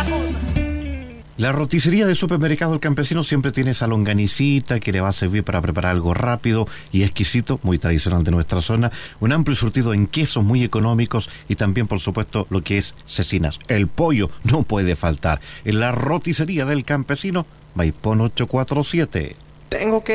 la cosa. La roticería del supermercado El Campesino siempre tiene esa longanicita que le va a servir para preparar algo rápido y exquisito, muy tradicional de nuestra zona. Un amplio surtido en quesos muy económicos y también, por supuesto, lo que es cecinas. El pollo no puede faltar. En la roticería del Campesino, Maipón 847. Tengo que